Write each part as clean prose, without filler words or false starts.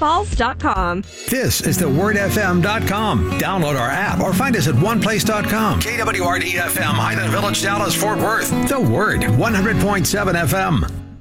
ChipawayFalls.com. This is thewordfm.com. Download our app or find us at oneplace.com. KWRD-FM, Highland Village, Dallas, Fort Worth. The Word, 100.7 FM.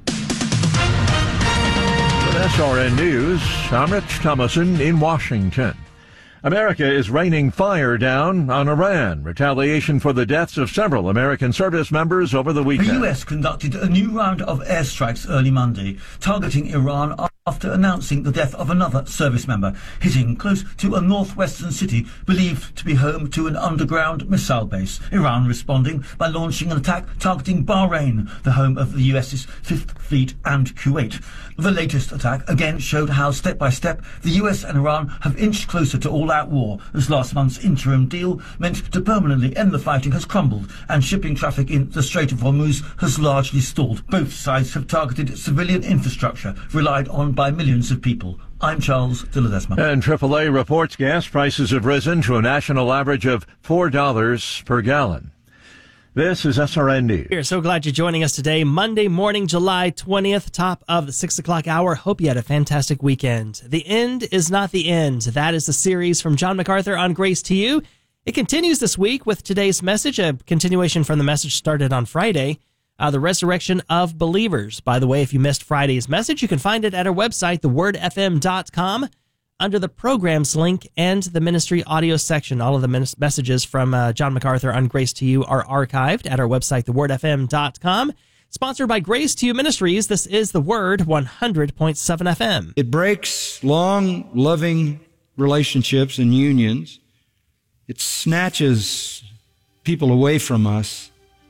With SRN News, I'm Rich Thomason in Washington. America is raining fire down on Iran. Retaliation for the deaths of several American service members over the weekend. The U.S. conducted a new round of airstrikes early Monday, targeting Iran after announcing the death of another service member, hitting close to a northwestern city believed to be home to an underground missile base. Iran responding by launching an attack targeting Bahrain, the home of the U.S.'s Fifth Fleet, and Kuwait. The latest attack again showed how step by step the U.S. and Iran have inched closer to all-out war, as last month's interim deal meant to permanently end the fighting has crumbled and shipping traffic in the Strait of Hormuz has largely stalled. Both sides have targeted civilian infrastructure relied on by millions of people. I'm Charles de Ledesma. And AAA reports gas prices have risen to a national average of $4 per gallon. This is SRN News. We're so glad you're joining us today, Monday morning, July 20th, top of the 6 o'clock hour. Hope you had a fantastic weekend. The end is not the end. That is the series from John MacArthur on Grace to You. It continues this week with today's message, a continuation from the message started on Friday, the resurrection of believers. By the way, if you missed Friday's message, you can find it at our website, thewordfm.com, under the programs link and the ministry audio section. All of the messages from John MacArthur on Grace to You are archived at our website, thewordfm.com. Sponsored by Grace to You Ministries, this is The Word, 100.7 FM. It breaks long, loving relationships and unions. It snatches people away from us.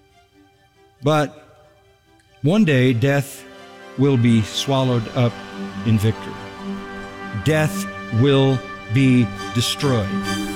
But one day, death will be swallowed up in victory. Death will be destroyed.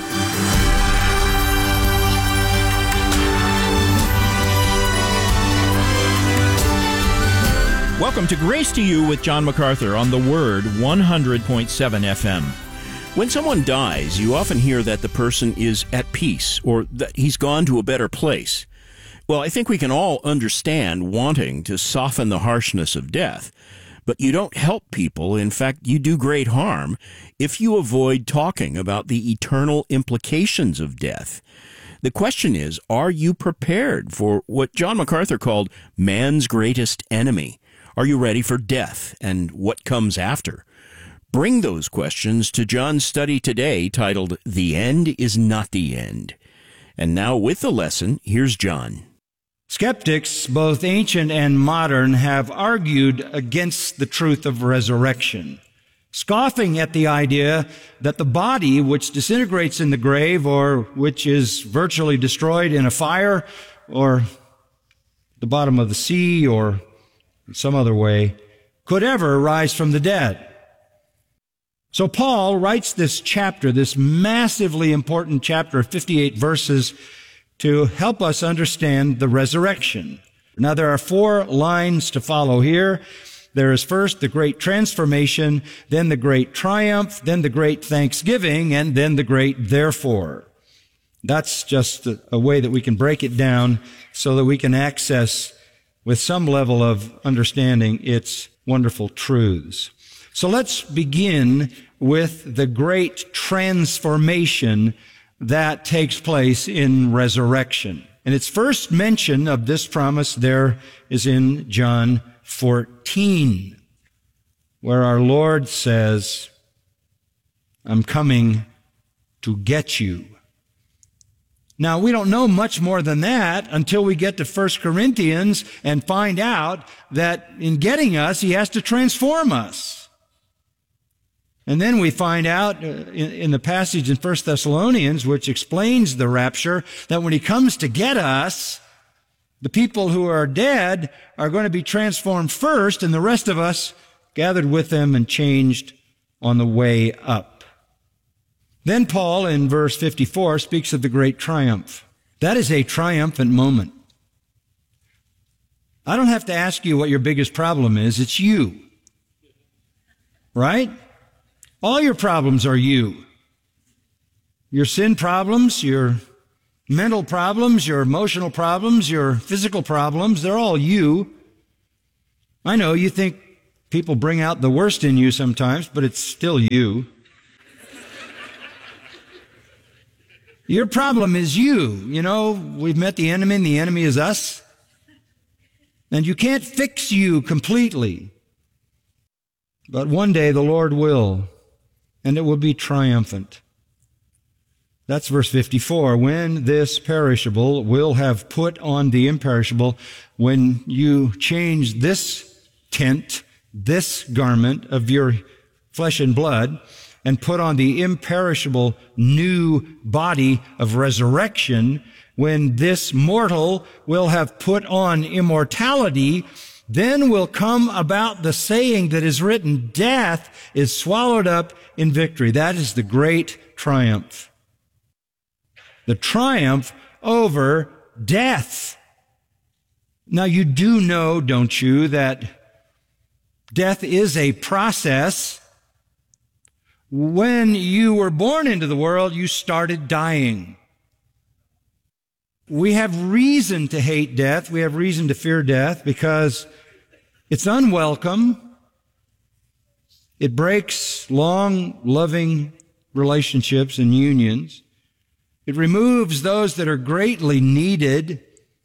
Welcome to Grace to You with John MacArthur on The Word, 100.7 FM. When someone dies, you often hear that the person is at peace or that he's gone to a better place. Well, I think we can all understand wanting to soften the harshness of death, but you don't help people. In fact, you do great harm if you avoid talking about the eternal implications of death. The question is, are you prepared for what John MacArthur called man's greatest enemy? Are you ready for death and what comes after? Bring those questions to John's study today titled, The End is Not the End. And now with the lesson, here's John. Skeptics, both ancient and modern, have argued against the truth of resurrection, scoffing at the idea that the body which disintegrates in the grave or which is virtually destroyed in a fire or the bottom of the sea or some other way could ever rise from the dead. So Paul writes this chapter, this massively important chapter of 58 verses, to help us understand the resurrection. Now, there are 4 lines to follow here. There is first the great transformation, then the great triumph, then the great thanksgiving, and then the great therefore. That's just a way that we can break it down so that we can access, with some level of understanding, its wonderful truths. So let's begin with the great transformation that takes place in resurrection. And its first mention of this promise there is in John 14, where our Lord says, I'm coming to get you. Now, we don't know much more than that until we get to 1 Corinthians and find out that in getting us, he has to transform us. And then we find out in the passage in 1 Thessalonians, which explains the rapture, that when he comes to get us, the people who are dead are going to be transformed first, and the rest of us gathered with them and changed on the way up. Then Paul, in verse 54, speaks of the great triumph. That is a triumphant moment. I don't have to ask you what your biggest problem is. It's you. Right? All your problems are you. Your sin problems, your mental problems, your emotional problems, your physical problems, they're all you. I know you think People bring out the worst in you sometimes, but it's still you. Your problem is you. You know, we've met the enemy, and the enemy is us. And you can't fix you completely. But one day the Lord will, and it will be triumphant. That's verse 54. When this perishable will have put on the imperishable, when you change this tent, this garment of your flesh and blood, and put on the imperishable new body of resurrection, when this mortal will have put on immortality, then will come about the saying that is written, death is swallowed up in victory. That is the great triumph. The triumph over death. Now you do know, don't you, that death is a process. When you were born into the world, you started dying. We have reason to hate death. We have reason to fear death because it's unwelcome. It breaks long, loving relationships and unions. It removes those that are greatly needed.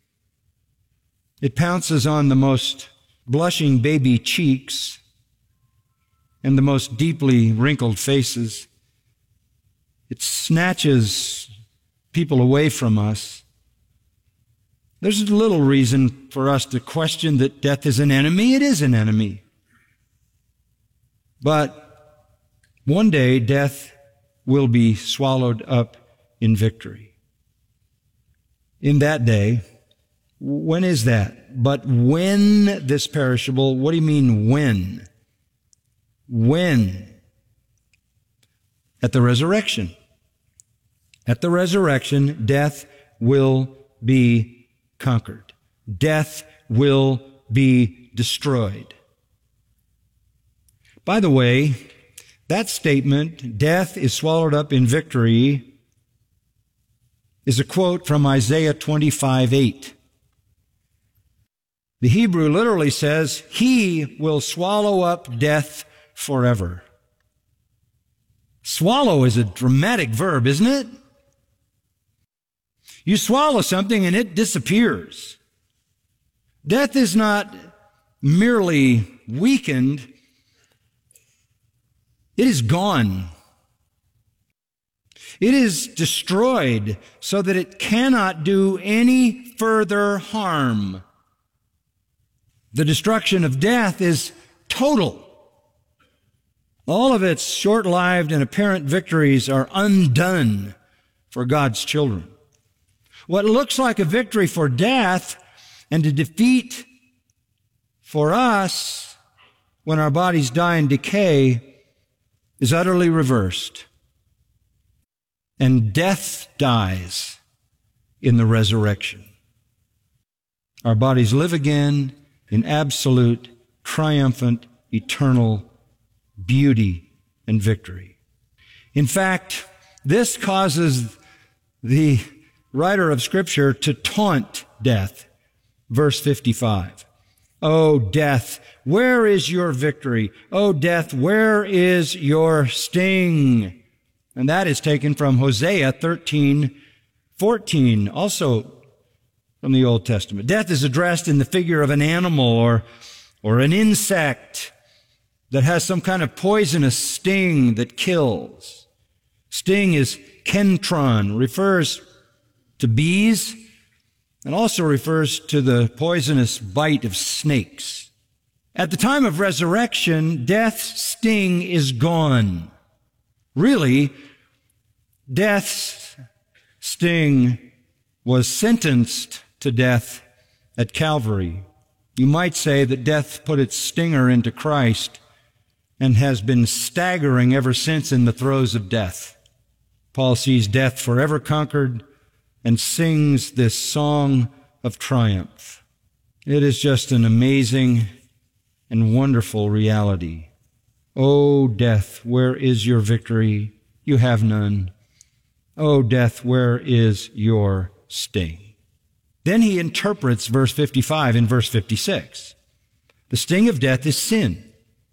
It pounces on the most blushing baby cheeks and the most deeply wrinkled faces. It snatches people away from us. There's little reason for us to question that death is an enemy. It is an enemy. But one day death will be swallowed up in victory. In that day, when is that? But when this perishable, what do you mean when? When? At the resurrection. At the resurrection, death will be conquered. Death will be destroyed. By the way, that statement, death is swallowed up in victory, is a quote from Isaiah 25:8. The Hebrew literally says, He will swallow up death forever. Swallow is a dramatic verb, isn't it? You swallow something and it disappears. Death is not merely weakened, it is gone. It is destroyed so that it cannot do any further harm. The destruction of death is total. All of its short-lived and apparent victories are undone for God's children. What looks like a victory for death and a defeat for us when our bodies die and decay is utterly reversed. And death dies in the resurrection. Our bodies live again in absolute, triumphant, eternal beauty and victory. In fact, this causes the writer of Scripture to taunt death. Verse 55. O death, where is your victory? O death, where is your sting? And that is taken from Hosea 13:14, also from the Old Testament. Death is addressed in the figure of an animal or an insect that has some kind of poisonous sting that kills. Sting is kentron, refers to bees, and also refers to the poisonous bite of snakes. At the time of resurrection, death's sting is gone. Really, death's sting was sentenced to death at Calvary. You might say that death put its stinger into Christ and has been staggering ever since in the throes of death. Paul sees death forever conquered and sings this song of triumph. It is just an amazing and wonderful reality. O death, where is your victory? You have none. O death, where is your sting? Then he interprets verse 55 in verse 56. The sting of death is sin.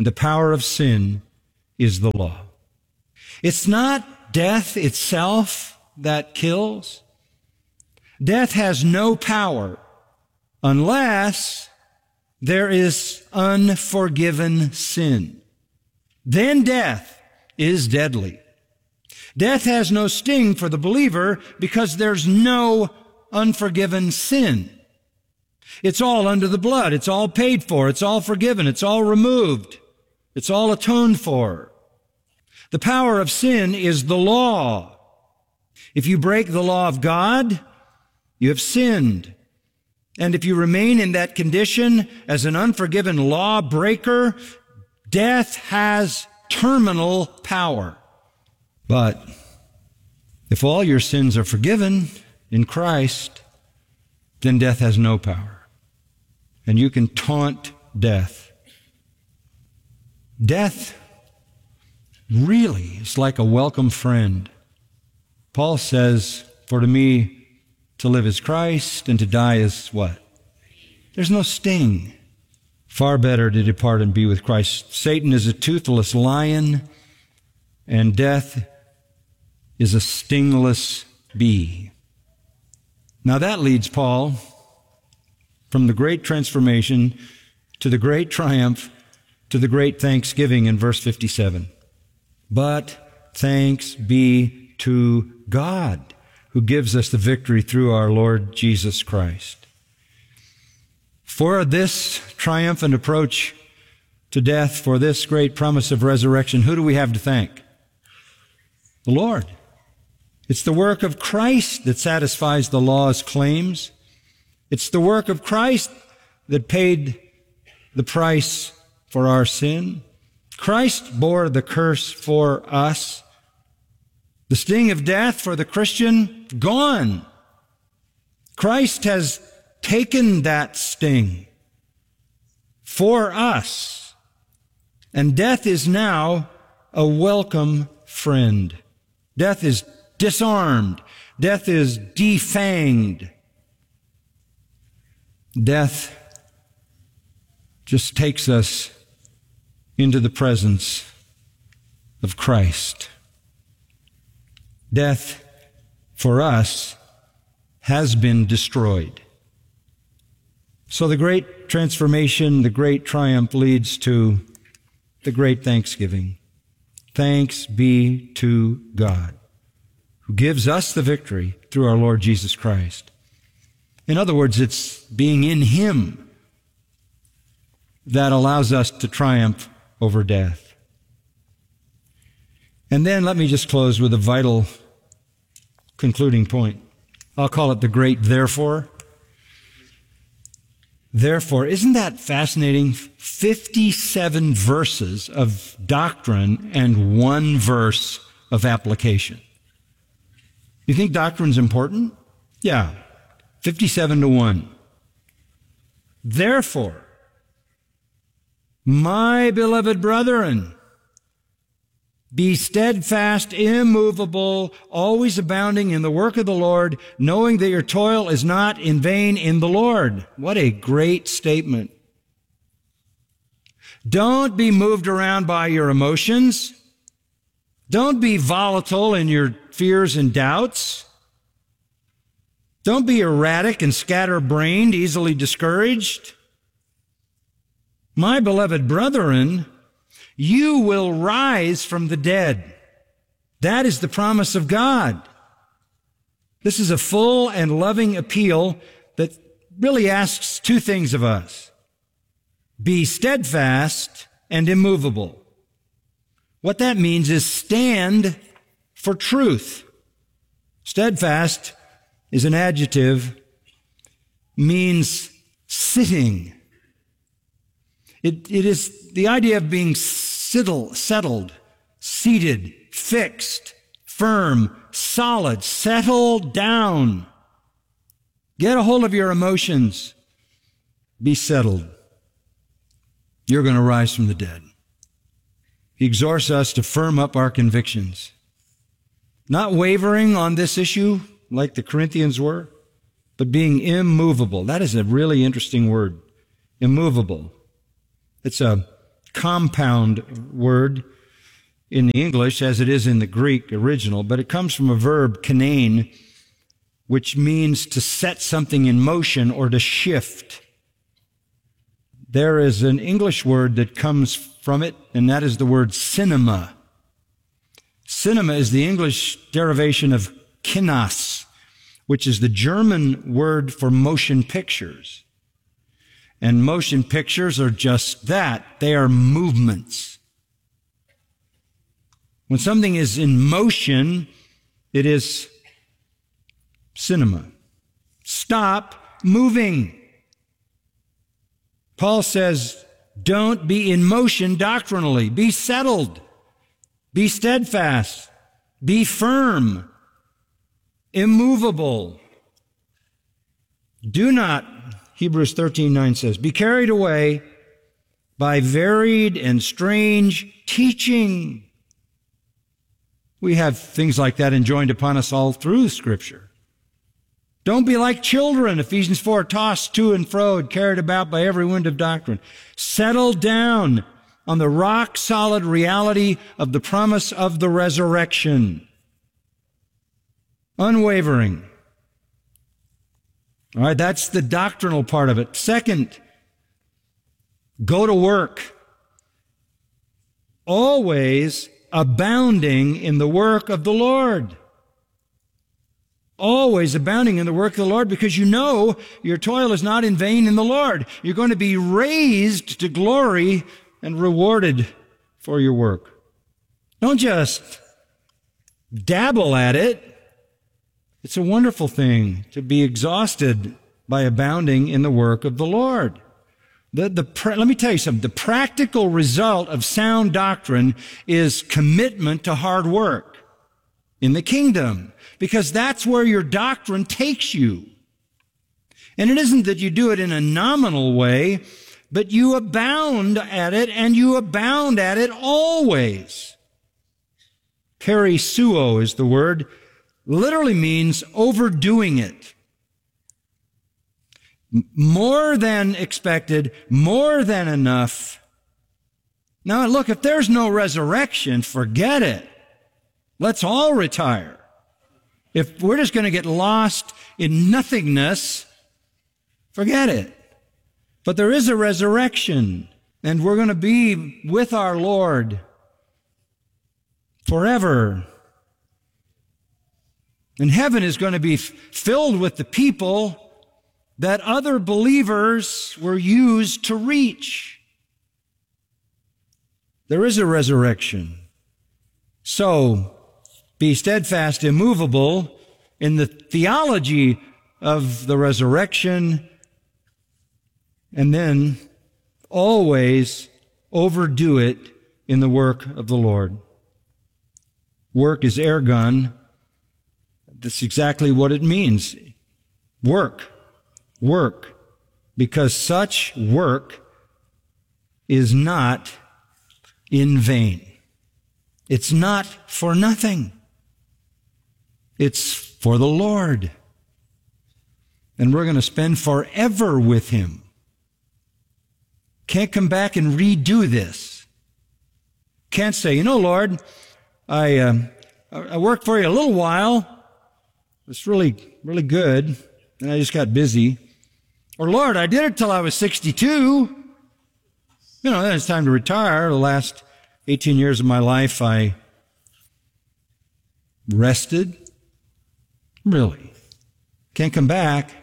and the power of sin is the law. It's not death itself that kills. Death has no power unless there is unforgiven sin. Then death is deadly. Death has no sting for the believer because there's no unforgiven sin. It's all under the blood. It's all paid for. It's all forgiven. It's all removed. It's all atoned for. The power of sin is the law. If you break the law of God, you have sinned. And if you remain in that condition as an unforgiven lawbreaker, death has terminal power. But if all your sins are forgiven in Christ, then death has no power. And you can taunt death. Death really is like a welcome friend. Paul says, "For to me to live is Christ, and to die is" what? There's no sting. Far better to depart and be with Christ. Satan is a toothless lion, and death is a stingless bee. Now that leads Paul from the great transformation to the great triumph to the great thanksgiving in verse 57. But thanks be to God, who gives us the victory through our Lord Jesus Christ. For this triumphant approach to death, for this great promise of resurrection, who do we have to thank? The Lord. It's the work of Christ that satisfies the law's claims. It's the work of Christ that paid the price for our sin. Christ bore the curse for us. The sting of death for the Christian, gone. Christ has taken that sting for us. And death is now a welcome friend. Death is disarmed. Death is defanged. Death just takes us into the presence of Christ. Death, for us, has been destroyed. So the great transformation, the great triumph leads to the great thanksgiving. Thanks be to God, who gives us the victory through our Lord Jesus Christ. In other words, it's being in Him that allows us to triumph over death. And then let me just close with a vital concluding point. I'll call it the great therefore. Therefore, isn't that fascinating? 57 verses of doctrine and one verse of application. You think doctrine's important? Yeah. 57-1. Therefore, my beloved brethren, be steadfast, immovable, always abounding in the work of the Lord, knowing that your toil is not in vain in the Lord. What a great statement. Don't be moved around by your emotions. Don't be volatile in your fears and doubts. Don't be erratic and scatterbrained, easily discouraged. My beloved brethren, you will rise from the dead. That is the promise of God. This is a full and loving appeal that really asks two things of us. Be steadfast and immovable. What that means is stand for truth. Steadfast is an adjective, means sitting. It is the idea of being settled, seated, fixed, firm, solid, settle down. Get a hold of your emotions. Be settled. You're going to rise from the dead. He exhorts us to firm up our convictions. Not wavering on this issue like the Corinthians were, but being immovable. That is a really interesting word. Immovable. It's a compound word in the English as it is in the Greek original, but it comes from a verb, kinein, which means to set something in motion or to shift. There is an English word that comes from it, and that is the word cinema. Cinema is the English derivation of kinos, which is the German word for motion pictures. And motion pictures are just that. They are movements. When something is in motion, it is cinema. Stop moving. Paul says, don't be in motion doctrinally. Be settled. Be steadfast. Be firm. Immovable. Do not, Hebrews 13:9 says, be carried away by varied and strange teaching. We have things like that enjoined upon us all through Scripture. Don't be like children, Ephesians 4, tossed to and fro, carried about by every wind of doctrine. Settle down on the rock-solid reality of the promise of the resurrection. Unwavering. All right, that's the doctrinal part of it. Second, go to work. Always abounding in the work of the Lord. Always abounding in the work of the Lord, because you know your toil is not in vain in the Lord. You're going to be raised to glory and rewarded for your work. Don't just dabble at it. It's a wonderful thing to be exhausted by abounding in the work of the Lord. Let me tell you something. The practical result of sound doctrine is commitment to hard work in the kingdom, because that's where your doctrine takes you. And it isn't that you do it in a nominal way, but you abound at it, and you abound at it always. Perisuo is the word. Literally means overdoing it. More than expected, more than enough. Now look, if there's no resurrection, forget it. Let's all retire. If we're just going to get lost in nothingness, forget it. But there is a resurrection, and we're going to be with our Lord forever. And heaven is going to be filled with the people that other believers were used to reach. There is a resurrection. So, be steadfast, immovable in the theology of the resurrection, and then always overdo it in the work of the Lord. Work is ergon. That's exactly what it means. Work. Work. Because such work is not in vain. It's not for nothing. It's for the Lord. And we're going to spend forever with Him. Can't come back and redo this. Can't say, you know, Lord, I worked for you a little while. It's really good, and I just got busy. Or, Lord, I did it till I was 62. You know, then it's time to retire. The last 18 years of my life, I rested. Really? Can't come back.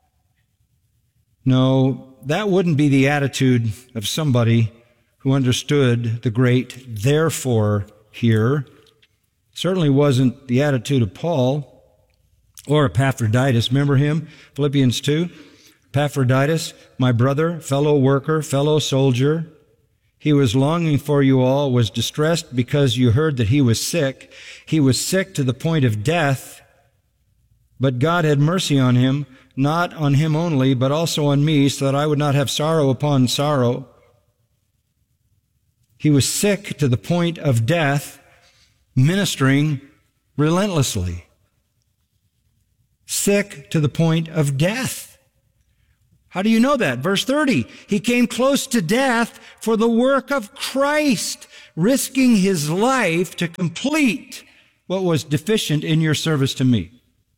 No, that wouldn't be the attitude of somebody who understood the great therefore here. Certainly wasn't the attitude of Paul. Or Epaphroditus, remember him? Philippians 2. Epaphroditus, my brother, fellow worker, fellow soldier. He was longing for you all, was distressed because you heard that he was sick. He was sick to the point of death, but God had mercy on him, not on him only, but also on me, so that I would not have sorrow upon sorrow. He was sick to the point of death, ministering relentlessly. Sick to the point of death. How do you know that? Verse 30, he came close to death for the work of Christ, risking his life to complete what was deficient in your service to me.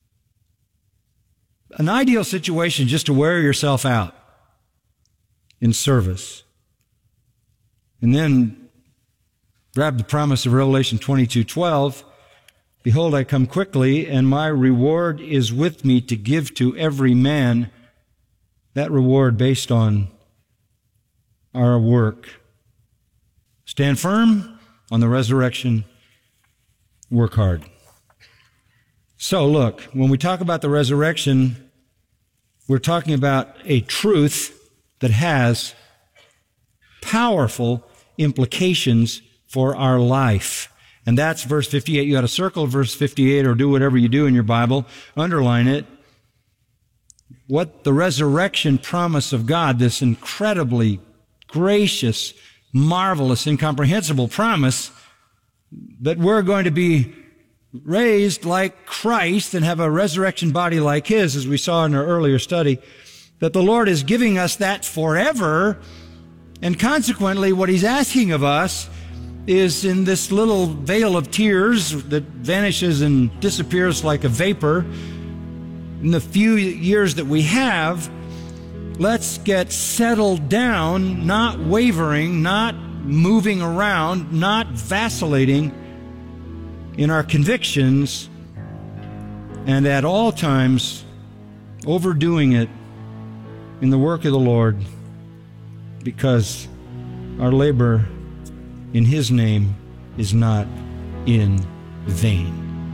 An ideal situation just to wear yourself out in service. And then grab the promise of Revelation 22:12. Behold, I come quickly, and my reward is with me to give to every man. That reward based on our work. Stand firm on the resurrection. Work hard. So look, when we talk about the resurrection, we're talking about a truth that has powerful implications for our life. And that's verse 58. You got to circle verse 58 or do whatever you do in your Bible. Underline it. What the resurrection promise of God, this incredibly gracious, marvelous, incomprehensible promise that we're going to be raised like Christ and have a resurrection body like his, as we saw in our earlier study, that the Lord is giving us that forever. And consequently, what he's asking of us is in this little veil of tears that vanishes and disappears like a vapor, in the few years that we have, let's get settled down, not wavering, not moving around, not vacillating in our convictions, and at all times overdoing it in the work of the Lord, because our labor in his name is not in vain.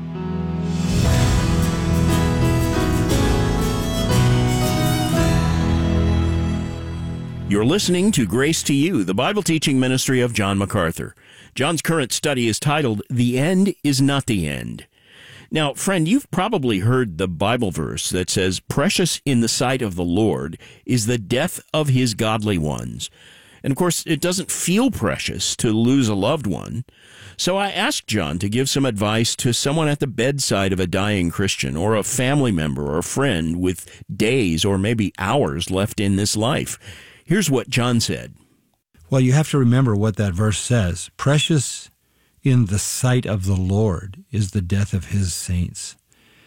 You're listening to Grace to You, the Bible teaching ministry of John MacArthur. John's current study is titled, The End is Not the End. Now, friend, you've probably heard the Bible verse that says, precious in the sight of the Lord is the death of his godly ones. And of course, it doesn't feel precious to lose a loved one. So I asked John to give some advice to someone at the bedside of a dying Christian, or a family member or friend with days or maybe hours left in this life. Here's what John said. Well, you have to remember what that verse says. Precious in the sight of the Lord is the death of his saints.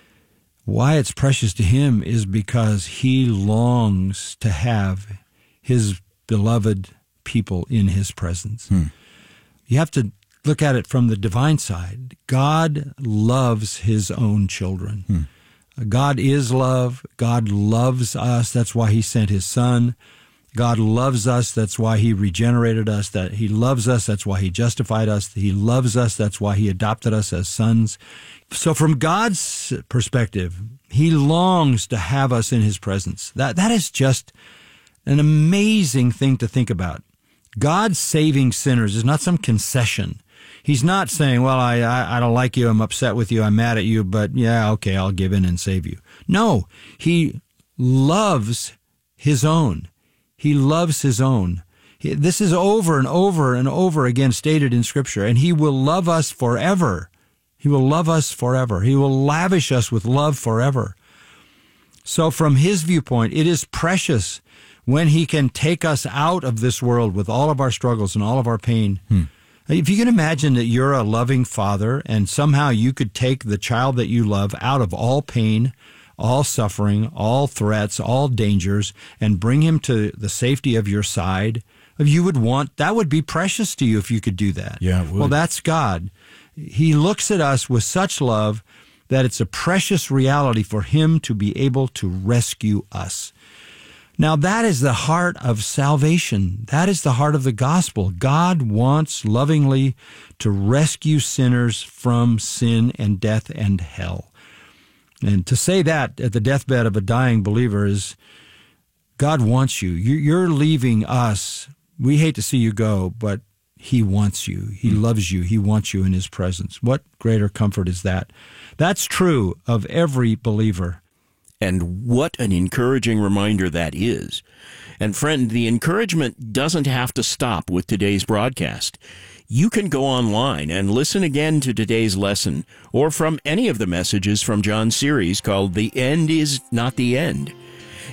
Why it's precious to him is because he longs to have his beloved people in his presence. You have to look at it from the divine side. God loves his own children. God is love. God loves us. That's why he sent his son. God loves us. That's why he regenerated us. That he loves us. That's why he justified us. He loves us. That's why he adopted us as sons. So from God's perspective, he longs to have us in his presence. That is just an amazing thing to think about. God saving sinners is not some concession. He's not saying, well, I don't like you, I'm upset with you, I'm mad at you, but yeah, okay, I'll give in and save you. No, he loves his own. He loves his own. This is over and over and over again stated in Scripture, and he will love us forever. He will love us forever. He will lavish us with love forever. So from his viewpoint, it is precious when he can take us out of this world with all of our struggles and all of our pain. If you can imagine that you're a loving father and somehow you could take the child that you love out of all pain, all suffering, all threats, all dangers, and bring him to the safety of your side, that would be precious to you if you could do that. Yeah, it would. Well, that's God. He looks at us with such love that it's a precious reality for him to be able to rescue us. Now, that is the heart of salvation. That is the heart of the gospel. God wants lovingly to rescue sinners from sin and death and hell. And to say that at the deathbed of a dying believer is, God wants you. You're leaving us. We hate to see you go, but he wants you. He loves you. He wants you in his presence. What greater comfort is that? That's true of every believer. And what an encouraging reminder that is. And friend, the encouragement doesn't have to stop with today's broadcast. You can go online and listen again to today's lesson or from any of the messages from John's series called The End is Not the End.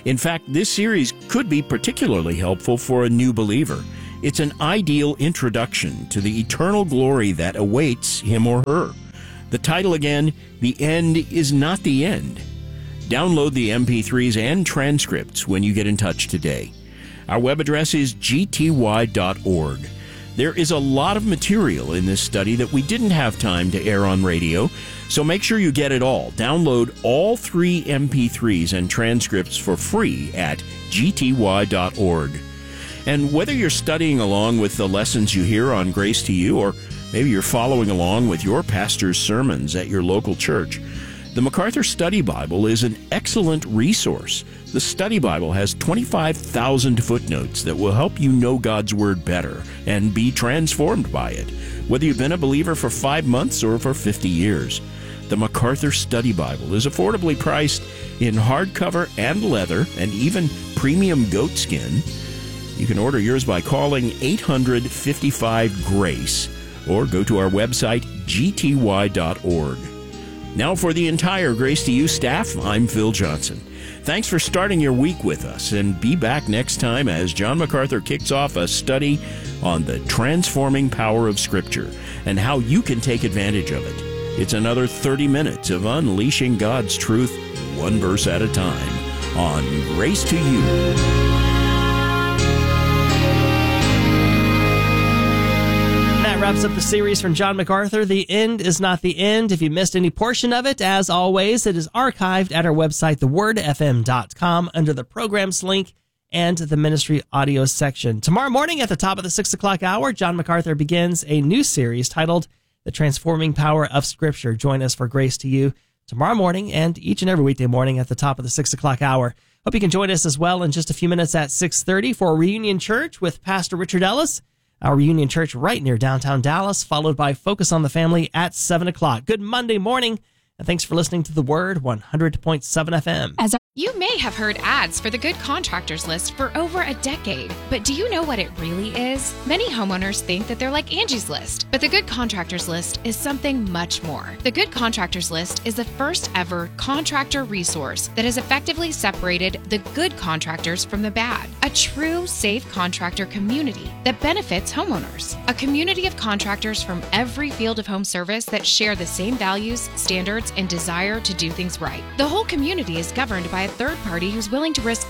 In fact, this series could be particularly helpful for a new believer. It's an ideal introduction to the eternal glory that awaits him or her. The title again, The End is Not the End. Download the MP3s and transcripts when you get in touch today. Our web address is gty.org. There is a lot of material in this study that we didn't have time to air on radio, so make sure you get it all. Download all 3 MP3s and transcripts for free at gty.org. And whether you're studying along with the lessons you hear on Grace to You, or maybe you're following along with your pastor's sermons at your local church, the MacArthur Study Bible is an excellent resource. The Study Bible has 25,000 footnotes that will help you know God's Word better and be transformed by it, whether you've been a believer for 5 months or for 50 years. The MacArthur Study Bible is affordably priced in hardcover and leather and even premium goatskin. You can order yours by calling 855-GRACE or go to our website, gty.org. Now for the entire Grace to You staff, I'm Phil Johnson. Thanks for starting your week with us, and be back next time as John MacArthur kicks off a study on the transforming power of Scripture and how you can take advantage of it. It's another 30 minutes of unleashing God's truth, one verse at a time, on Grace to You. Wraps up the series from John MacArthur, The End is Not the End. If you missed any portion of it, as always, it is archived at our website, thewordfm.com, under the programs link and the ministry audio section. Tomorrow morning at the top of the 6 o'clock hour, John MacArthur begins a new series titled The Transforming Power of Scripture. Join us for Grace to You tomorrow morning and each and every weekday morning at the top of the 6 o'clock hour. Hope you can join us as well in just a few minutes at 6:30 for Reunion Church with Pastor Richard Ellis. Our Reunion Church right near downtown Dallas, followed by Focus on the Family at 7 o'clock. Good Monday morning, and thanks for listening to The Word, 100.7 FM. You may have heard ads for the Good Contractors List for over a decade, but do you know what it really is? Many homeowners think that they're like Angie's List, but the Good Contractors List is something much more. The Good Contractors List is the first ever contractor resource that has effectively separated the good contractors from the bad. A true, safe contractor community that benefits homeowners. A community of contractors from every field of home service that share the same values, standards, and desire to do things right. The whole community is governed by a third party who's willing to risk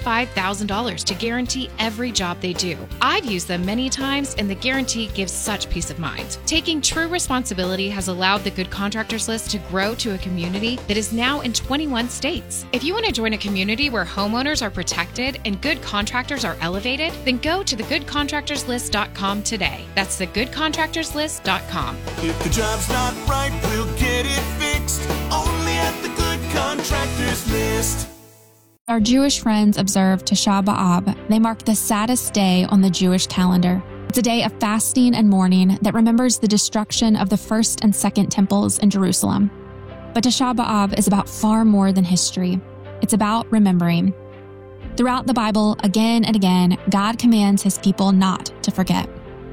$25,000 to guarantee every job they do. I've used them many times, and the guarantee gives such peace of mind. Taking true responsibility has allowed the Good Contractors List to grow to a community that is now in 21 states. If you want to join a community where homeowners are protected and good contractors are elevated, then go to thegoodcontractorslist.com today. That's thegoodcontractorslist.com. If the job's not right, we'll get it fixed. Only at the Good Contractors List. Our Jewish friends observe Tisha B'Av. They mark the saddest day on the Jewish calendar. It's a day of fasting and mourning that remembers the destruction of the first and second temples in Jerusalem. But Tisha B'Av is about far more than history. It's about remembering. Throughout the Bible, again and again, God commands His people not to forget.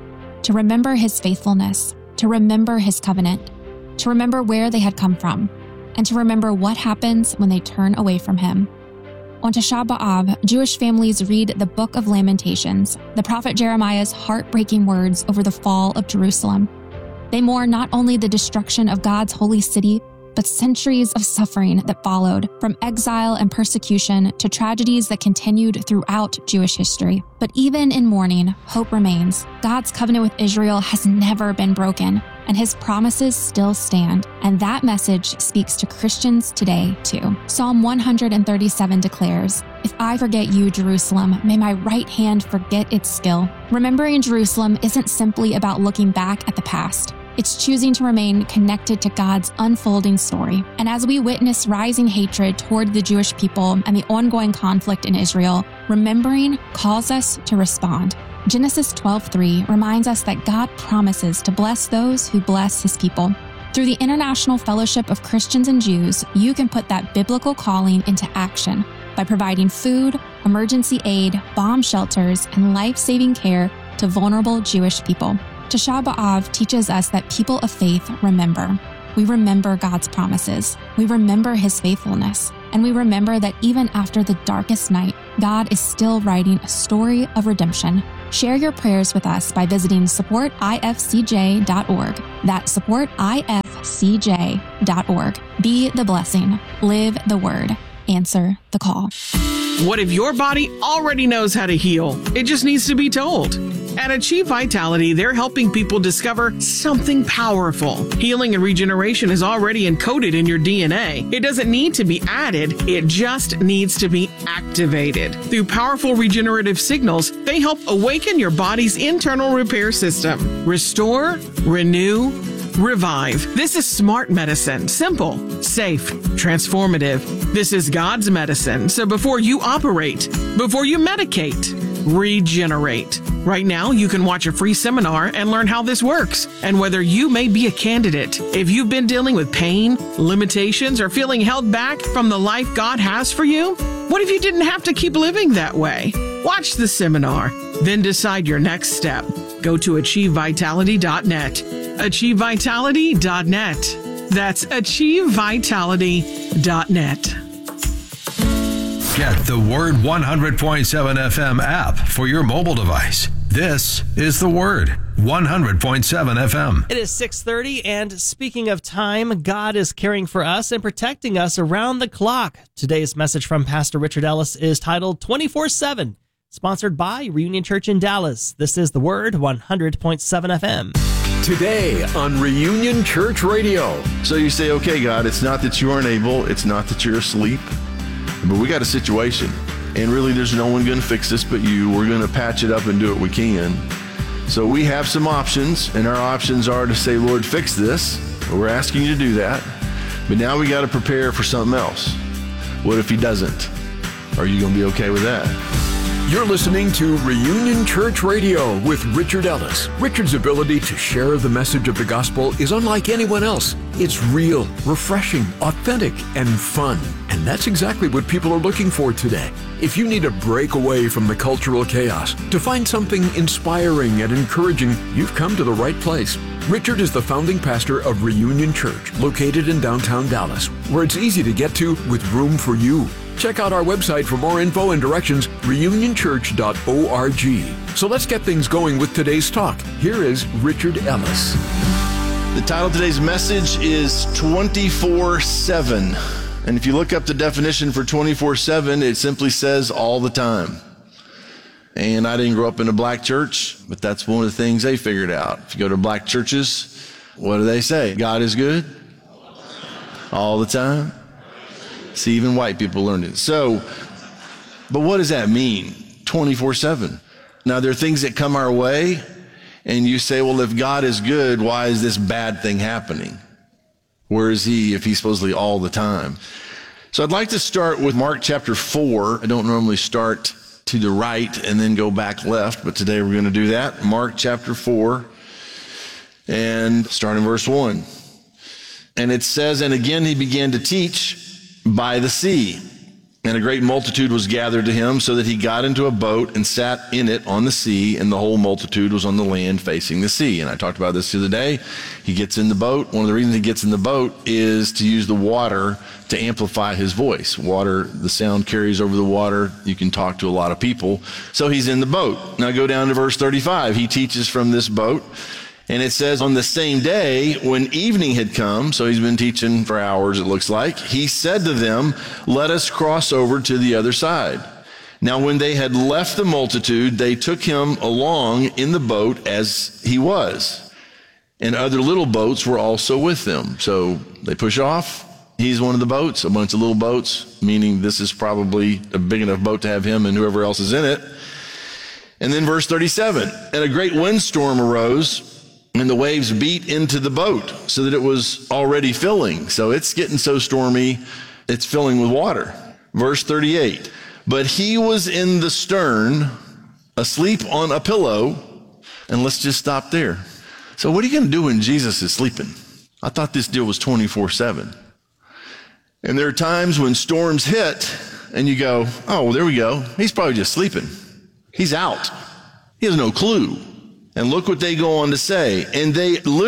To remember His faithfulness, to remember His covenant, to remember where they had come from, and to remember what happens when they turn away from Him. On Tisha B'Av, Jewish families read the Book of Lamentations, the prophet Jeremiah's heartbreaking words over the fall of Jerusalem. They mourn not only the destruction of God's holy city, but centuries of suffering that followed, from exile and persecution to tragedies that continued throughout Jewish history. But even in mourning, hope remains. God's covenant with Israel has never been broken, and His promises still stand. And that message speaks to Christians today, too. Psalm 137 declares, "If I forget you, Jerusalem, may my right hand forget its skill." Remembering Jerusalem isn't simply about looking back at the past. It's choosing to remain connected to God's unfolding story. And as we witness rising hatred toward the Jewish people and the ongoing conflict in Israel, remembering calls us to respond. Genesis 12:3 reminds us that God promises to bless those who bless His people. Through the International Fellowship of Christians and Jews, you can put that biblical calling into action by providing food, emergency aid, bomb shelters, and life-saving care to vulnerable Jewish people. Tisha B'Av teaches us that people of faith remember. We remember God's promises. We remember His faithfulness. and we remember that even after the darkest night, God is still writing a story of redemption. Share your prayers with us by visiting supportifcj.org. That's supportifcj.org. Be the blessing. Live the word. Answer the call. What if your body already knows how to heal? It just needs to be told. At Achieve Vitality, they're helping people discover something powerful. Healing and regeneration is already encoded in your DNA. It doesn't need to be added, it just needs to be activated. Through powerful regenerative signals, they help awaken your body's internal repair system. Restore, renew, revive. This is smart medicine. Simple, safe, transformative. This is God's medicine. So before you operate, before you medicate, regenerate. Right now, you can watch a free seminar and learn how this works and whether you may be a candidate. If you've been dealing with pain, limitations, or feeling held back from the life God has for you, what if you didn't have to keep living that way? Watch the seminar, then decide your next step. Go to achievevitality.net. achievevitality.net. That's achievevitality.net. Get the Word 100.7 FM app for your mobile device. This is the Word 100.7 FM. It is 6:30, and speaking of time, God is caring for us and protecting us around the clock. Today's message from Pastor Richard Ellis is titled 24/7, sponsored by Reunion Church in Dallas. This is the Word 100.7 FM. Today on Reunion Church Radio. So you say, okay, God, it's not that you aren't able, it's not that you're asleep, but we got a situation, and really there's no one going to fix this but you. We're going to patch it up and do what we can. So we have some options, and our options are to say, Lord, fix this. We're asking you to do that, but now we got to prepare for something else. What if he doesn't? Are you going to be okay with that? You're listening to Reunion Church Radio with Richard Ellis. Richard's ability to share the message of the gospel is unlike anyone else. It's real, refreshing, authentic, and fun. And that's exactly what people are looking for today. If you need a break away from the cultural chaos, to find something inspiring and encouraging, you've come to the right place. Richard is the founding pastor of Reunion Church, located in downtown Dallas, where it's easy to get to with room for you. Check out our website for more info and directions, reunionchurch.org. So let's get things going with today's talk. Here is Richard Ellis. The title of today's message is 24/7. And if you look up the definition for 24/7, it simply says all the time. And I didn't grow up in a black church, but that's one of the things they figured out. If you go to black churches, what do they say? God is good all the time. See, even white people learned it. So, but what does that mean? 24/7. Now, there are things that come our way, and you say, well, if God is good, why is this bad thing happening? Where is he if he's supposedly all the time? So I'd like to start with Mark chapter 4. I don't normally start to the right and then go back left, but today we're going to do that. Mark chapter 4, and start in verse 1. And it says, and again he began to teach by the sea, and a great multitude was gathered to him, so that he got into a boat and sat in it on the sea, and the whole multitude was on the land facing the sea. And I talked about this the other day. He gets in the boat. One of the reasons he gets in the boat is to use the water to amplify his voice. Water, the sound carries over the water. You can talk to a lot of people. So he's in the boat. Now go down to verse 35. He teaches from this boat. And it says, on the same day, when evening had come, so he's been teaching for hours, it looks like, he said to them, let us cross over to the other side. Now, when they had left the multitude, they took him along in the boat as he was. And other little boats were also with them. So they push off. He's one of the boats, a bunch of little boats, meaning this is probably a big enough boat to have him and whoever else is in it. And then verse 37, and a great windstorm arose, and the waves beat into the boat so that it was already filling. So it's getting so stormy, it's filling with water. Verse 38, but he was in the stern, asleep on a pillow. And let's just stop there. So what are you going to do when Jesus is sleeping? I thought this deal was 24/7. And there are times when storms hit and you go, oh, there we go. He's probably just sleeping. He's out. He has no clue. And look what they go on to say. And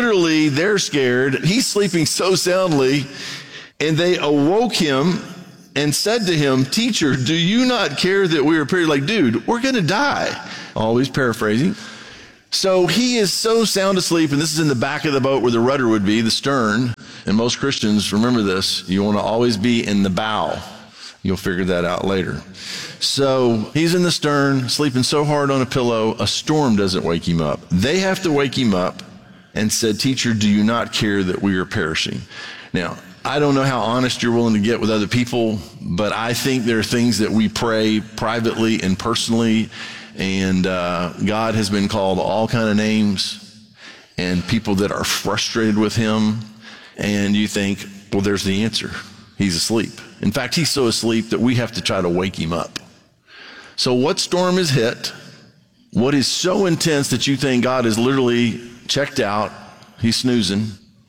they're scared. He's sleeping so soundly. And they awoke him and said to him, "Teacher, do you not care that we are perishing?" Like, dude, we're going to die. Always paraphrasing. So he is so sound asleep, and this is in the back of the boat where the rudder would be, the stern. And most Christians, remember this, you want to always be in the bow. You'll figure that out later. So he's in the stern, sleeping so hard on a pillow, a storm doesn't wake him up. They have to wake him up and said, "Teacher, do you not care that we are perishing?" Now, I don't know how honest you're willing to get with other people, but I think there are things that we pray privately and personally, and God has been called all kind of names, and people that are frustrated with him, and you think, well, there's the answer. He's asleep. In fact, he's so asleep that we have to try to wake him up. So what storm is hit? What is so intense that you think God is literally checked out? He's snoozing.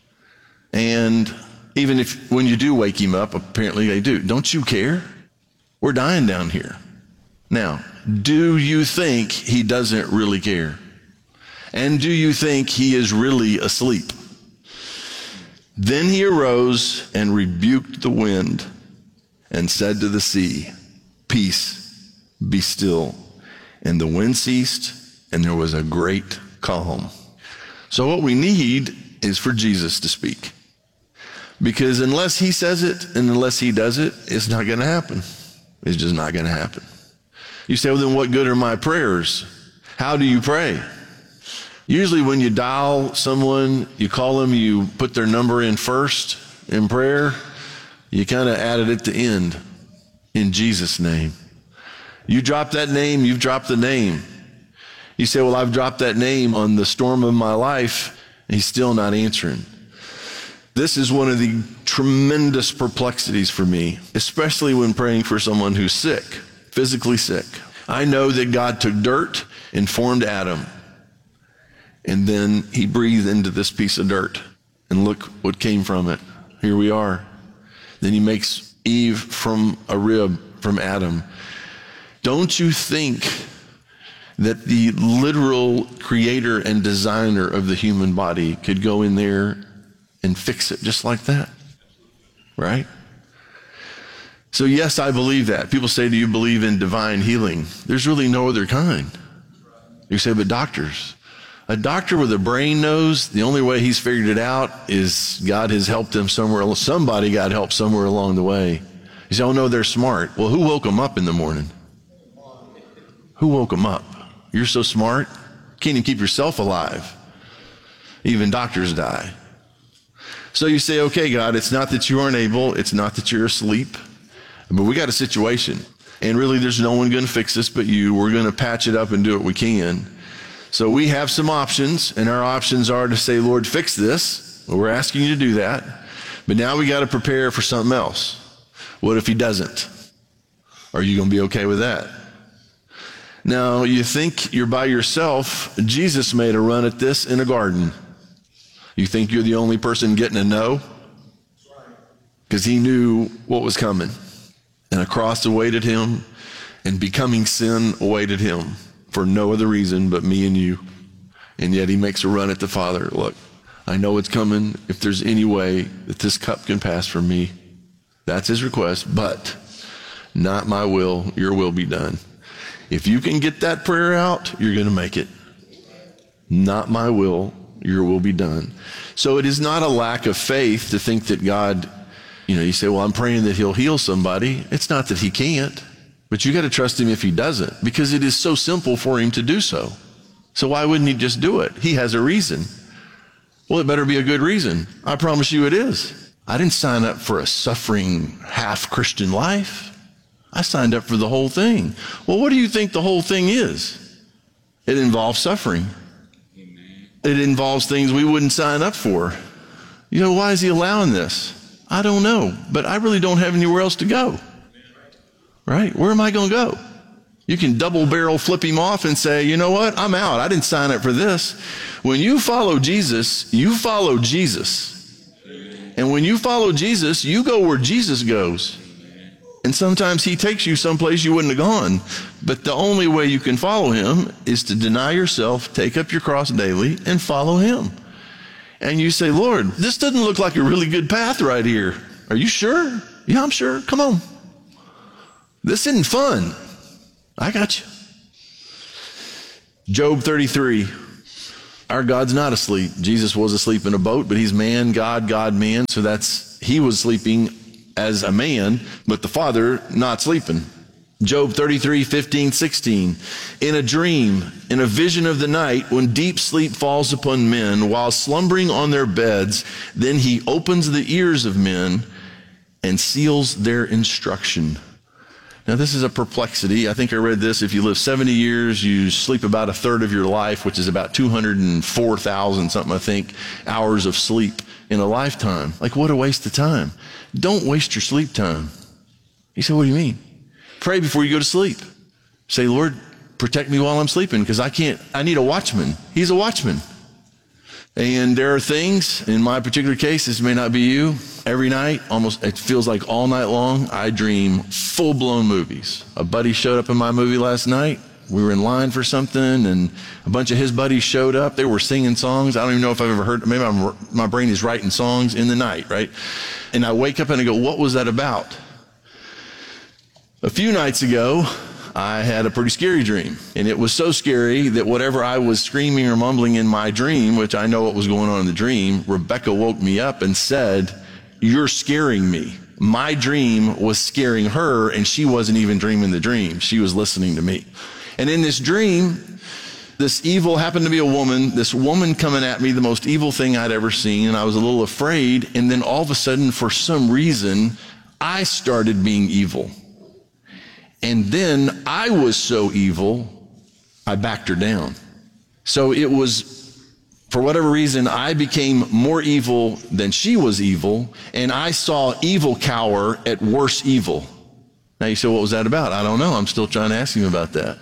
And even if when you do wake him up, apparently they do. Don't you care? We're dying down here. Now, do you think he doesn't really care? And do you think he is really asleep? Then he arose and rebuked the wind and said to the sea, "Peace, be still." And the wind ceased, and there was a great calm. So what we need is for Jesus to speak. Because unless he says it and unless he does it, it's not going to happen. It's just not going to happen. You say, well, then what good are my prayers? How do you pray? Usually when you dial someone, you call them, you put their number in first in prayer, you kind of add it at the end, in Jesus' name. You drop that name, you've dropped the name. You say, well, I've dropped that name on the storm of my life, and he's still not answering. This is one of the tremendous perplexities for me, especially when praying for someone who's sick, physically sick. I know that God took dirt and formed Adam, and then he breathed into this piece of dirt, and look what came from it. Here we are. Then he makes Eve from a rib from Adam. Don't you think that the literal creator and designer of the human body could go in there and fix it just like that? Right? So yes, I believe that. People say, do you believe in divine healing? There's really no other kind. You say, but doctors. A doctor with a brain knows the only way he's figured it out is God has helped him somewhere. Somebody got help somewhere along the way. You say, oh no, they're smart. Well, who woke them up in the morning? Who woke them up? You're so smart, can't even keep yourself alive. Even doctors die. So you say, okay, God, it's not that you aren't able, it's not that you're asleep, but we got a situation. And really, there's no one going to fix this but you. We're going to patch it up and do what we can. So we have some options, and our options are to say, Lord, fix this. Well, we're asking you to do that. But now we got to prepare for something else. What if he doesn't? Are you going to be okay with that? Now, you think you're by yourself. Jesus made a run at this in a garden. You think you're the only person getting a no? Because he knew what was coming. And a cross awaited him, and becoming sin awaited him for no other reason but me and you. And yet he makes a run at the Father. Look, I know it's coming. If there's any way that this cup can pass from me, that's his request. But not my will, your will be done. If you can get that prayer out, you're going to make it. Not my will, your will be done. So it is not a lack of faith to think that God, you say, well, I'm praying that he'll heal somebody. It's not that he can't, but you got to trust him if he doesn't, because it is so simple for him to do so. So why wouldn't he just do it? He has a reason. Well, it better be a good reason. I promise you it is. I didn't sign up for a suffering half Christian life. I signed up for the whole thing. Well, what do you think the whole thing is? It involves suffering. It involves things we wouldn't sign up for. Why is he allowing this? I don't know, but I really don't have anywhere else to go. Right? Where am I going to go? You can double barrel flip him off and say, you know what? I'm out. I didn't sign up for this. When you follow Jesus, you follow Jesus. And when you follow Jesus, you go where Jesus goes. And sometimes he takes you someplace you wouldn't have gone. But the only way you can follow him is to deny yourself, take up your cross daily, and follow him. And you say, Lord, this doesn't look like a really good path right here. Are you sure? Yeah, I'm sure. Come on. This isn't fun. I got you. Job 33. Our God's not asleep. Jesus was asleep in a boat, but he's man, God, God, man. So he was sleeping as a man, but the Father not sleeping. Job 33, 15, 16. In a dream, in a vision of the night, when deep sleep falls upon men, while slumbering on their beds, then he opens the ears of men and seals their instruction. Now, this is a perplexity. I think I read this. If you live 70 years, you sleep about a third of your life, which is about 204,000 something, I think, hours of sleep in a lifetime. Like, what a waste of time. Don't waste your sleep time. He said, what do you mean? Pray before you go to sleep. Say, Lord, protect me while I'm sleeping, because I need a watchman. He's a watchman. And there are things, in my particular case, this may not be you, every night, almost, it feels like all night long, I dream full-blown movies. A buddy showed up in my movie last night. We were in line for something, and a bunch of his buddies showed up. They were singing songs. I don't even know if I've ever heard, maybe my brain is writing songs in the night, right? And I wake up and I go, what was that about? A few nights ago, I had a pretty scary dream, and it was so scary that whatever I was screaming or mumbling in my dream, which I know what was going on in the dream, Rebecca woke me up and said, you're scaring me. My dream was scaring her, and she wasn't even dreaming the dream. She was listening to me. And in this dream, this evil happened to be a woman, this woman coming at me, the most evil thing I'd ever seen, and I was a little afraid, and then all of a sudden, for some reason, I started being evil. And then I was so evil, I backed her down. So it was, for whatever reason, I became more evil than she was evil, and I saw evil cower at worse evil. Now you say, what was that about? I don't know. I'm still trying to ask him about that.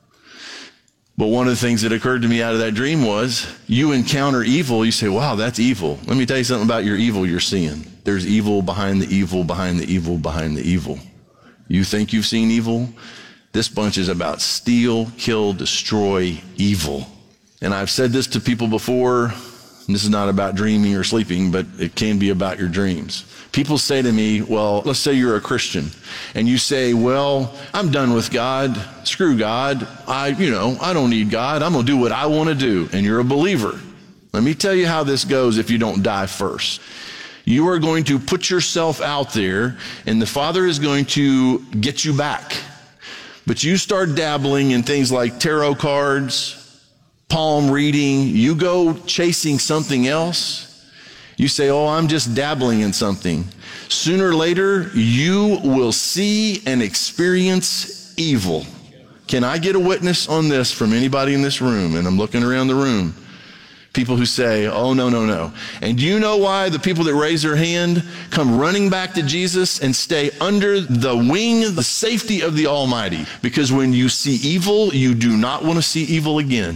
But one of the things that occurred to me out of that dream was, you encounter evil, you say, wow, that's evil. Let me tell you something about your evil you're seeing. There's evil behind the evil, behind the evil, behind the evil. You think you've seen evil? This bunch is about steal, kill, destroy evil. And I've said this to people before, and this is not about dreaming or sleeping, but it can be about your dreams. People say to me, well, let's say you're a Christian, and you say, well, I'm done with God. Screw God. I don't need God. I'm going to do what I want to do. And you're a believer. Let me tell you how this goes if you don't die first. You are going to put yourself out there, and the Father is going to get you back. But you start dabbling in things like tarot cards, palm reading. You go chasing something else. You say, oh, I'm just dabbling in something. Sooner or later, you will see and experience evil. Can I get a witness on this from anybody in this room? And I'm looking around the room. People who say, oh, no, no, no. And do you know why the people that raise their hand come running back to Jesus and stay under the wing, the safety of the Almighty? Because when you see evil, you do not want to see evil again.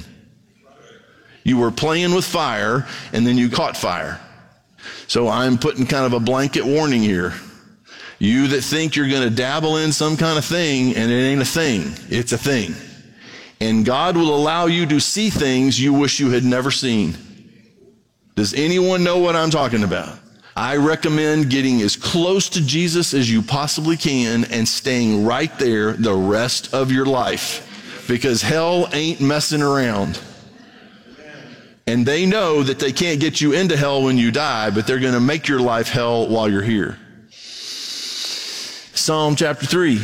You were playing with fire, and then you caught fire. So I'm putting kind of a blanket warning here. You that think you're going to dabble in some kind of thing, and it ain't a thing. It's a thing. And God will allow you to see things you wish you had never seen. Does anyone know what I'm talking about? I recommend getting as close to Jesus as you possibly can and staying right there the rest of your life, because hell ain't messing around. And they know that they can't get you into hell when you die, but they're going to make your life hell while you're here. Psalm chapter 3.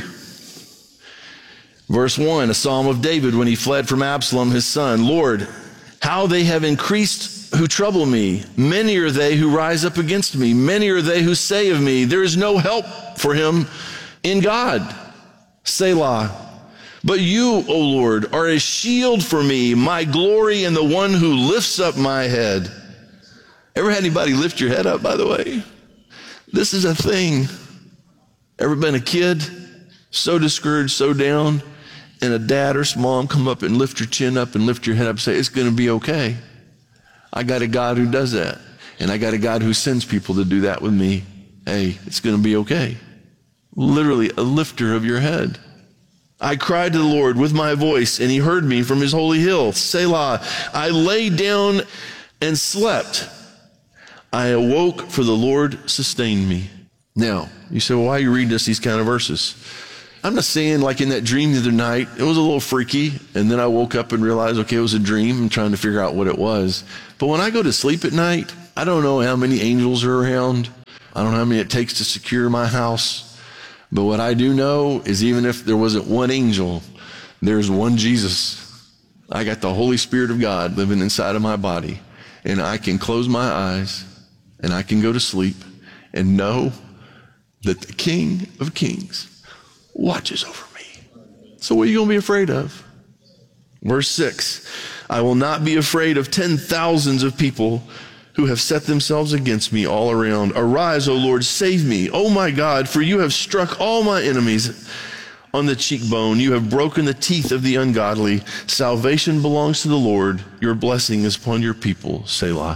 Verse 1, a psalm of David when he fled from Absalom, his son. Lord, how they have increased who trouble me. Many are they who rise up against me. Many are they who say of me, there is no help for him in God. Selah. But you, O Lord, are a shield for me, my glory, and the one who lifts up my head. Ever had anybody lift your head up, by the way? This is a thing. Ever been a kid so discouraged, so down, and a dad or mom come up and lift your chin up and lift your head up and say, it's going to be okay. I got a God who does that. And I got a God who sends people to do that with me. Hey, it's going to be okay. Literally a lifter of your head. I cried to the Lord with my voice, and he heard me from his holy hill. Selah. I lay down and slept. I awoke, for the Lord sustained me. Now, you say, well, why are you reading us these kind of verses? I'm not saying like in that dream the other night, it was a little freaky. And then I woke up and realized, okay, it was a dream. I'm trying to figure out what it was. But when I go to sleep at night, I don't know how many angels are around. I don't know how many it takes to secure my house. But what I do know is even if there wasn't one angel, there's one Jesus. I got the Holy Spirit of God living inside of my body. And I can close my eyes and I can go to sleep and know that the King of Kings watches over me. So what are you going to be afraid of? Verse 6, I will not be afraid of 10,000s of people who have set themselves against me all around. Arise, O Lord, save me. O my God, for you have struck all my enemies on the cheekbone. You have broken the teeth of the ungodly. Salvation belongs to the Lord. Your blessing is upon your people. Selah.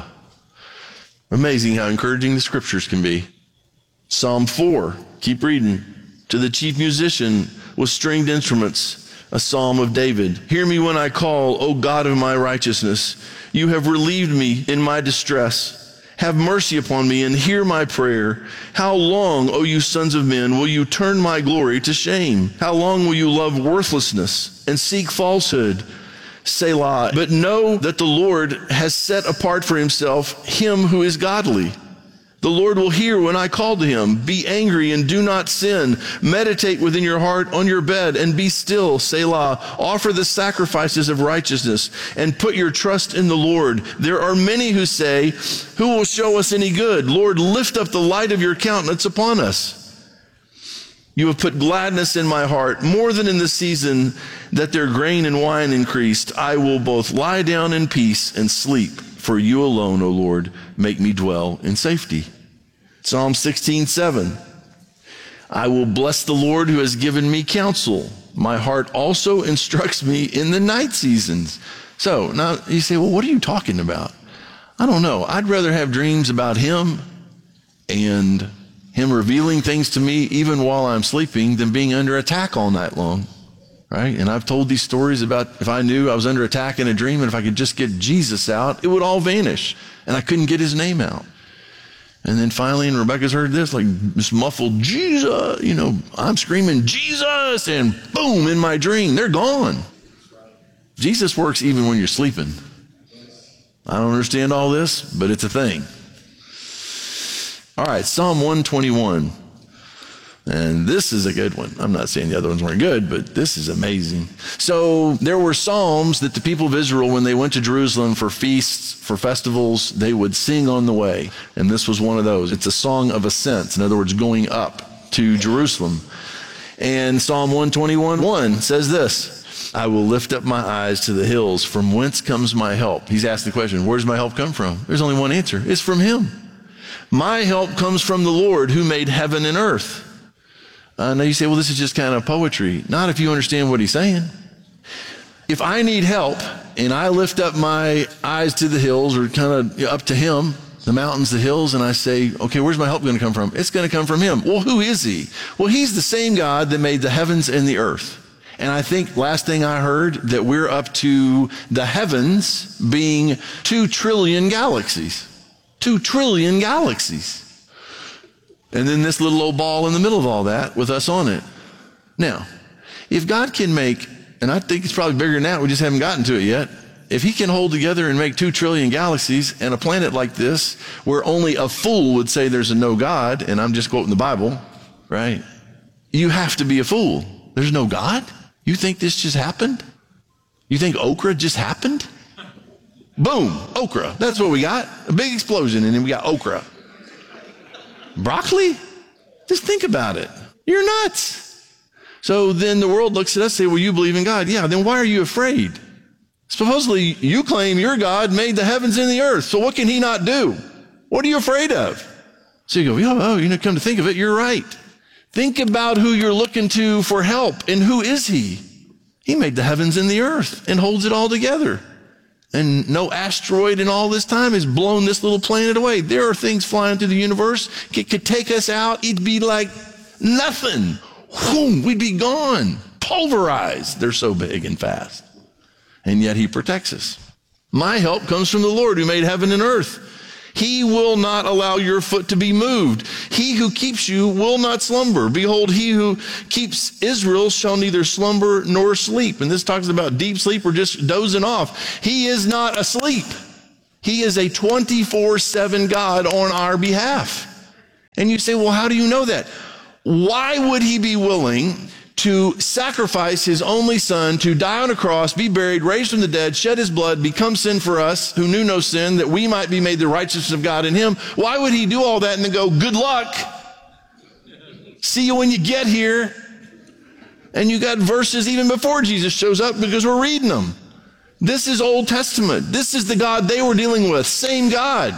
Amazing how encouraging the scriptures can be. Psalm 4, keep reading. To the chief musician with stringed instruments, a psalm of David. Hear me when I call, O God of my righteousness. You have relieved me in my distress. Have mercy upon me and hear my prayer. How long, O you sons of men, will you turn my glory to shame? How long will you love worthlessness and seek falsehood? Selah. But know that the Lord has set apart for himself him who is godly. The Lord will hear when I call to him. Be angry and do not sin. Meditate within your heart on your bed and be still. Selah. Offer the sacrifices of righteousness and put your trust in the Lord. There are many who say, who will show us any good? Lord, lift up the light of your countenance upon us. You have put gladness in my heart, more than in the season that their grain and wine increased. I will both lie down in peace and sleep. For you alone, O Lord, make me dwell in safety. Psalm 16:7. I will bless the Lord who has given me counsel. My heart also instructs me in the night seasons. So now you say, well, what are you talking about? I don't know. I'd rather have dreams about him and him revealing things to me even while I'm sleeping than being under attack all night long. Right? And I've told these stories about if I knew I was under attack in a dream and if I could just get Jesus out, it would all vanish. And I couldn't get his name out. And then finally, and Rebecca's heard this, like this muffled Jesus, I'm screaming Jesus and boom, in my dream, they're gone. Jesus works even when you're sleeping. I don't understand all this, but it's a thing. All right, Psalm 121. And this is a good one. I'm not saying the other ones weren't good, but this is amazing. So there were psalms that the people of Israel, when they went to Jerusalem for feasts, for festivals, they would sing on the way. And this was one of those. It's a song of ascent. In other words, going up to Jerusalem. And Psalm 121:1 says this, I will lift up my eyes to the hills. From whence comes my help? He's asked the question, where does my help come from? There's only one answer. It's from him. My help comes from the Lord who made heaven and earth. Now you say, well, this is just kind of poetry. Not if you understand what he's saying. If I need help and I lift up my eyes to the hills or kind of up to him, the mountains, the hills, and I say, okay, where's my help going to come from? It's going to come from him. Well, who is he? Well, he's the same God that made the heavens and the earth. And I think last thing I heard that we're up to the heavens being 2 trillion galaxies. 2 trillion galaxies. And then this little old ball in the middle of all that with us on it. Now, if God can make, and I think it's probably bigger than that, we just haven't gotten to it yet. If he can hold together and make 2 trillion galaxies and a planet like this, where only a fool would say there's a no God, and I'm just quoting the Bible, right? You have to be a fool. There's no God? You think this just happened? You think okra just happened? Boom, okra. That's what we got. A big explosion, and then we got okra. Broccoli? Just think about it. You're nuts. So then the world looks at us and say, well, you believe in God. Yeah, then why are you afraid? Supposedly you claim your God made the heavens and the earth. So what can he not do? What are you afraid of? So you go, come to think of it, you're right. Think about who you're looking to for help. And who is he? He made the heavens and the earth and holds it all together. And no asteroid in all this time has blown this little planet away. There are things flying through the universe. It could take us out. It'd be like nothing. Whoom, we'd be gone. Pulverized. They're so big and fast. And yet he protects us. My help comes from the Lord who made heaven and earth. He will not allow your foot to be moved. He who keeps you will not slumber. Behold, he who keeps Israel shall neither slumber nor sleep. And this talks about deep sleep or just dozing off. He is not asleep. He is a 24/7 God on our behalf. And you say, well, how do you know that? Why would he be willing to sacrifice his only son, to die on a cross, be buried, raised from the dead, shed his blood, become sin for us who knew no sin, that we might be made the righteousness of God in him? Why would he do all that and then go, good luck? See you when you get here. And you got verses even before Jesus shows up because we're reading them. This is Old Testament. This is the God they were dealing with. Same God.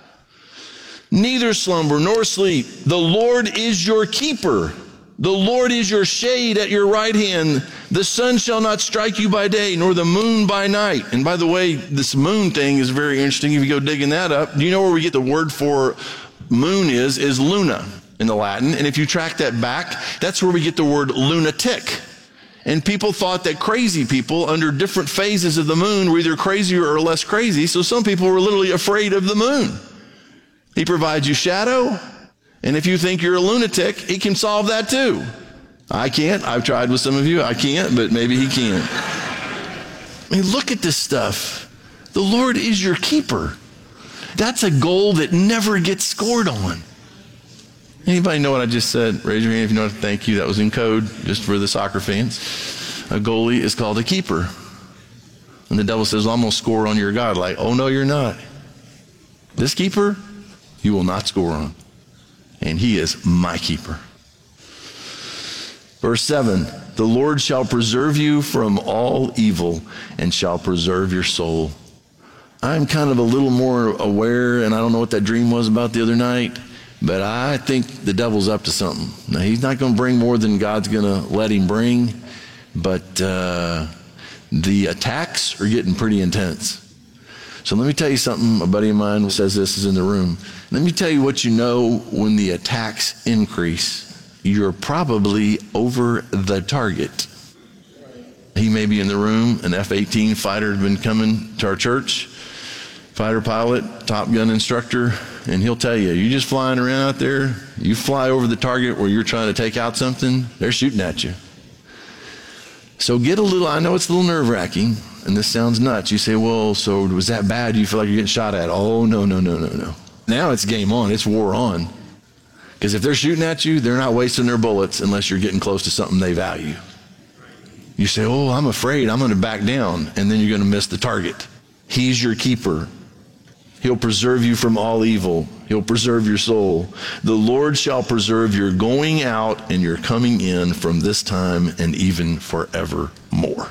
Neither slumber nor sleep. The Lord is your keeper. The Lord is your shade at your right hand. The sun shall not strike you by day, nor the moon by night. And by the way, this moon thing is very interesting. If you go digging that up, do you know where we get the word for moon is luna in the Latin. And if you track that back, that's where we get the word lunatic. And people thought that crazy people under different phases of the moon were either crazier or less crazy. So some people were literally afraid of the moon. He provides you shadow. And if you think you're a lunatic, he can solve that too. I can't. I've tried with some of you. I can't, but maybe he can. I mean, look at this stuff. The Lord is your keeper. That's a goal that never gets scored on. Anybody know what I just said? Raise your hand if you know what to thank you. That was in code, just for the soccer fans. A goalie is called a keeper. And the devil says, well, I'm going to score on your God. Like, oh, no, you're not. This keeper, you will not score on. And he is my keeper. Verse 7, the Lord shall preserve you from all evil and shall preserve your soul. I'm kind of a little more aware, and I don't know what that dream was about the other night, but I think the devil's up to something. Now, he's not going to bring more than God's going to let him bring, but the attacks are getting pretty intense. So let me tell you something. A buddy of mine says this is in the room. Let me tell you what you know when the attacks increase. You're probably over the target. He may be in the room. An F-18 fighter has been coming to our church. Fighter pilot, Top Gun instructor. And he'll tell you, you're just flying around out there. You fly over the target where you're trying to take out something. They're shooting at you. So get a little, I know it's a little nerve-wracking. And this sounds nuts. You say, well, so was that bad? Do you feel like you're getting shot at? Oh, no. Now it's game on. It's war on. Because if they're shooting at you, they're not wasting their bullets unless you're getting close to something they value. You say, oh, I'm afraid. I'm going to back down. And then you're going to miss the target. He's your keeper. He'll preserve you from all evil. He'll preserve your soul. The Lord shall preserve your going out and your coming in from this time and even forevermore.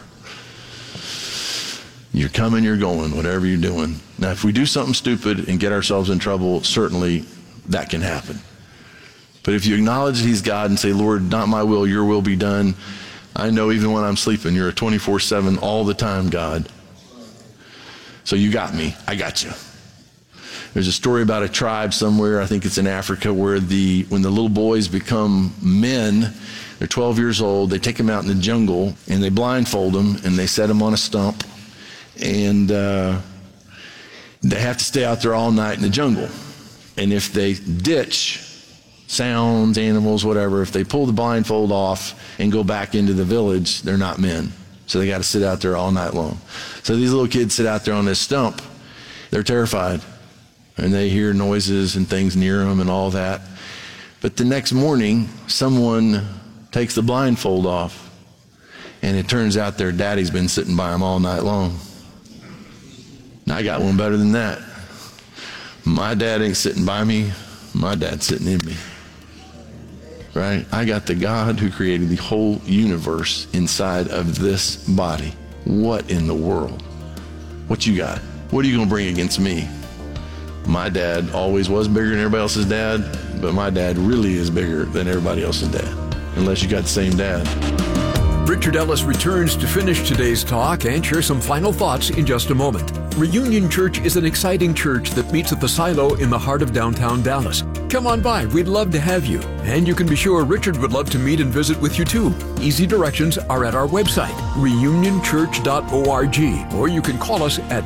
You're coming, you're going, whatever you're doing. Now, if we do something stupid and get ourselves in trouble, certainly that can happen. But if you acknowledge that he's God and say, Lord, not my will, your will be done. I know even when I'm sleeping, you're a 24/7 all the time, God. So you got me. I got you. There's a story about a tribe somewhere, I think it's in Africa, where when the little boys become men, they're 12 years old, they take them out in the jungle and they blindfold them and they set them on a stump. And they have to stay out there all night in the jungle. And if they ditch sounds, animals, whatever, if they pull the blindfold off and go back into the village, they're not men. So they got to sit out there all night long. So these little kids sit out there on this stump. They're terrified. And they hear noises and things near them and all that. But the next morning, someone takes the blindfold off. And it turns out their daddy's been sitting by them all night long. Now, I got one better than that. My dad ain't sitting by me. My dad's sitting in me. Right? I got the God who created the whole universe inside of this body. What in the world? What you got? What are you going to bring against me? My dad always was bigger than everybody else's dad, but my dad really is bigger than everybody else's dad, unless you got the same dad. Richard Ellis returns to finish today's talk and share some final thoughts in just a moment. Reunion Church is an exciting church that meets at the Silo in the heart of downtown Dallas. Come on by, we'd love to have you. And you can be sure Richard would love to meet and visit with you too. Easy directions are at our website, reunionchurch.org, or you can call us at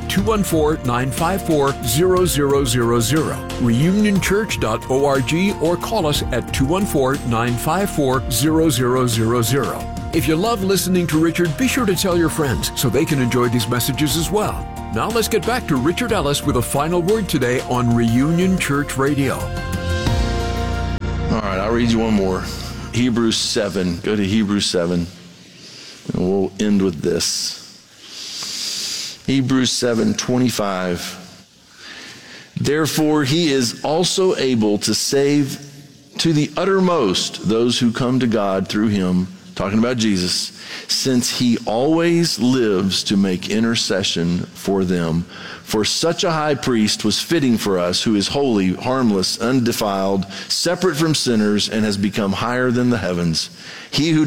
214-954-0000, reunionchurch.org, or call us at 214-954-0000. If you love listening to Richard, be sure to tell your friends so they can enjoy these messages as well. Now let's get back to Richard Ellis with a final word today on Reunion Church Radio. All right, I'll read you one more. Hebrews 7. Go to Hebrews 7, and we'll end with this. Hebrews 7:25. Therefore, he is also able to save to the uttermost those who come to God through him, talking about Jesus, since he always lives to make intercession for them. For such a high priest was fitting for us, who is holy, harmless, undefiled, separate from sinners, and has become higher than the heavens. He who